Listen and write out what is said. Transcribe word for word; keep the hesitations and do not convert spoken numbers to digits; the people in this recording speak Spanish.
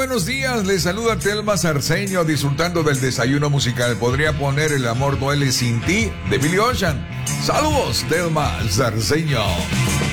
buenos días. Les saluda Telma Zarceño disfrutando del desayuno musical. Podría poner El amor duele sin ti de Billy Ocean. Saludos, Telma Zarceño.